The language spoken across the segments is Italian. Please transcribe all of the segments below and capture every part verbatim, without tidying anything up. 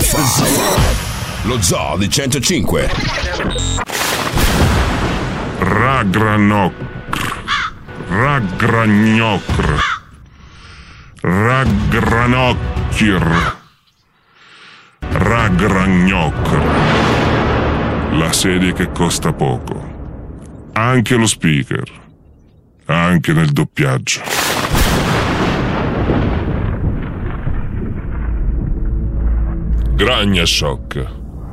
Alfa, lo zoo di centocinque. Ragranocr, Ragragnocr, Ragranocchir, Ragragnocr. La serie che costa poco. Anche lo speaker. Anche nel doppiaggio. Gragna Shock.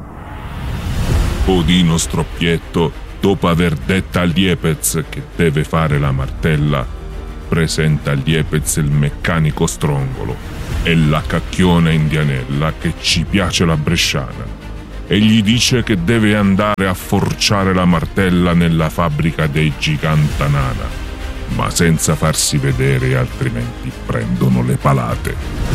Odino Stroppietto, dopo aver detto a Liepez che deve fare la martella, presenta a Liepez il meccanico strongolo e la cacchiona indianella che ci piace la bresciana, e gli dice che deve andare a forciare la martella nella fabbrica dei Gigantanana, ma senza farsi vedere, altrimenti prendono le palate.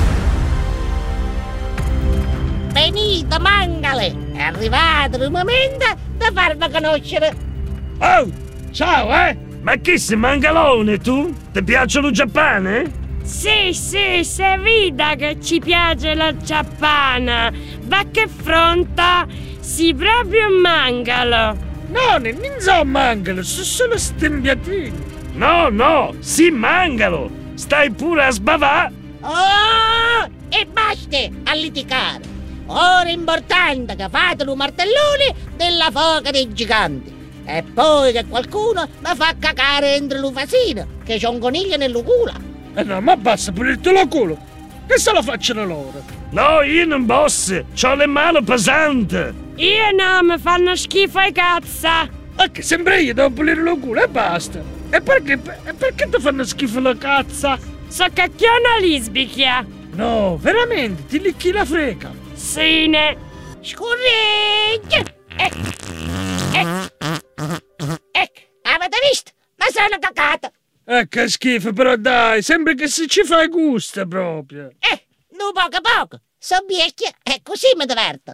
Venite, mangale! È arrivato il momento di farvi conoscere. Oh, ciao, eh! Ma chi sei, mangalone, tu? Ti piace lo Giappone? Sì, sì, se veda che ci piace la Giappana. Va che fronta, si proprio mangalo. No, non so mangalo, sono solo stembiatini. No, no, si mangalo. Stai pure a sbavà. Oh, e basta a litigare. Ora è importante che fate lo martellone della foca dei giganti. E poi che qualcuno mi fa cacare dentro l'ufasino, che c'è un coniglio nel culo. Eh no, ma basta pulirti lo culo. Che se lo facciano loro? No, io non posso. C'ho le mani pesanti. Io no, mi fanno schifo i cazza. E che sempre io devo pulire lo culo e basta. E perché, e perché ti fanno schifo la cazza? So cacchiona lisbicchia. No, veramente, ti licchi la freca. Sì, ne. Scorreggia! Ecco, ecco, ecco, avete visto? Ma sono cacata! Eh, che schifo, però dai, sembra che se ci fai gusto proprio. Eh, non poco poco, sono vecchia e così mi diverto.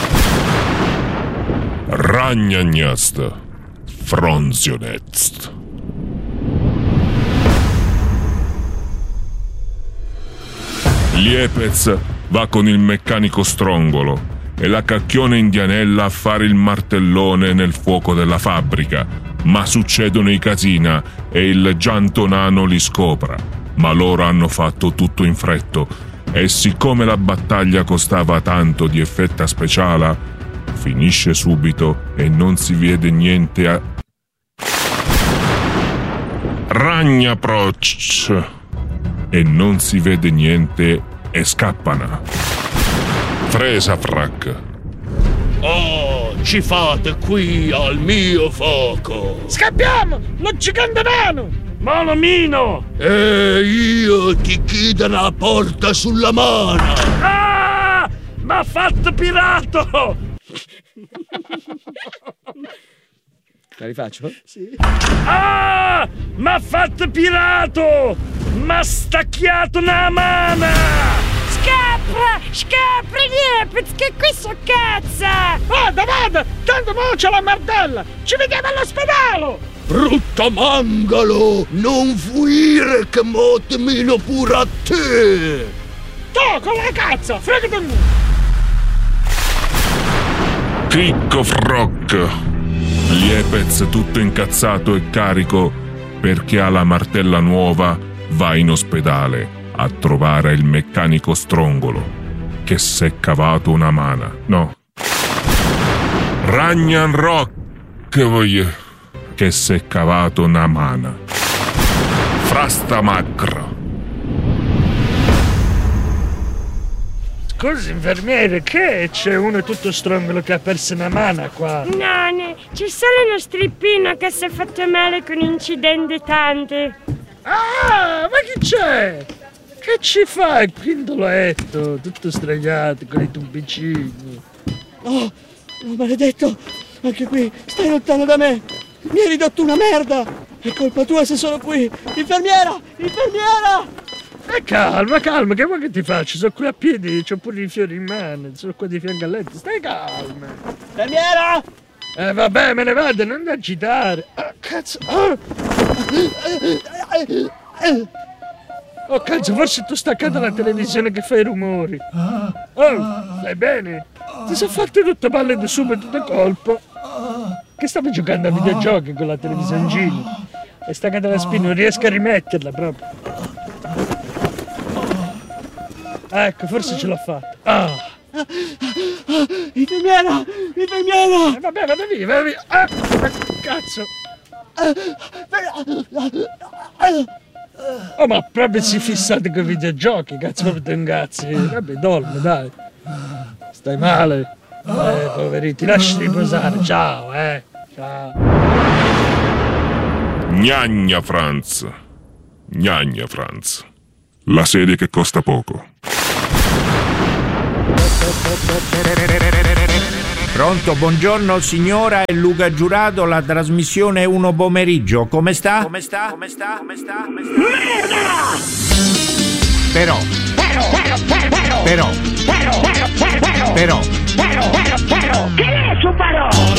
Ragnagnast, Fronzionetzt. Liepez va con il meccanico strongolo e la cacchiona indianella a fare il martellone nel fuoco della fabbrica, ma succedono i casina e il giantonano li scopra, ma loro hanno fatto tutto in fretto e siccome la battaglia costava tanto di effetta speciale, finisce subito e non si vede niente a... Ragnaproc e non si vede niente e scappano. Fresa frac. Oh, ci fate qui al mio fuoco. Scappiamo! Lo gigantanano! Molomino! E io ti chiedo una porta sulla mano. Ah! M'ha fatto pirato! La rifaccio? Sì. Ah! M'ha fatto pirato! M'ha stacchiato una mano! Scappa! Scappa, Liepez, che qui so cazza! Vada, vada! Tanto mo c'è la martella! Ci vediamo all'ospedale! Brutto mangalo! Non fuire che mo ti mino pure a te! Tu con la cazza! Fregati un... Cricco Froc. Liepez tutto incazzato e carico perché ha la martella nuova va in ospedale a trovare il meccanico strongolo che s'è cavato una mana. No. Ragnan Rock voglio che s'è cavato una mana. Frastamacro. Scusi, infermiere, che c'è uno tutto strongolo che ha perso una mano qua? No, ne, c'è solo uno strippino che si è fatto male con incidenti tanti. Ah, ma chi c'è? Che ci fai, pindoletto, tutto straniato con i tubicini? Oh, oh, maledetto, anche qui, stai lontano da me. Mi hai ridotto una merda. È colpa tua se sono qui. Infermiera, infermiera! E eh, calma, calma, che vuoi che ti faccio? Sono qui a piedi, c'ho pure i fiori in mano, sono qua di fianco al letto, stai calma. Infermiera! Eh vabbè, me ne vado, non agitare. Oh, cazzo. Oh. Oh, cazzo, forse tu staccata la televisione che fai rumori. Oh, stai bene? Ti sei fatto tutto palle di subito di colpo. Che stavi giocando a videogiochi con la televisioncina? È staccata la spina, non riesco a rimetterla proprio. Ecco, forse ce l'ho fatta. Ah. Infermiera! Infermiera! Eh, vabbè, vado via, vado via. Ah, cazzo. Oh, ma proprio si fissate con i videogiochi, cazzo, proprio te ingazzi. Vabbè, dormi, dai. Stai male? Eh, poveriti, lasci riposare. Ciao, eh. Ciao. Gnagna Franz. Gnagna Franz. La serie che costa poco. Pronto, buongiorno signora, è Luca Giurato, la trasmissione è Uno Pomeriggio. Come sta? Come sta? Come sta? Come sta? Come sta? Merda! Però. Però. Però. Però. Però. Però. Però. Però. Però. Però. Però. Che è su però?